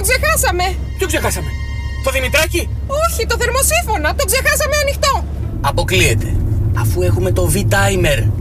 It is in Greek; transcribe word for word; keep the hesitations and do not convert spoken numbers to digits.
ξεχάσαμε. Ποιο ξεχάσαμε? Το Δημητράκη? Όχι, το θερμοσύφωνα. Το ξεχάσαμε ανοιχτό. Αποκλείεται. Αφού έχουμε το V-Timer.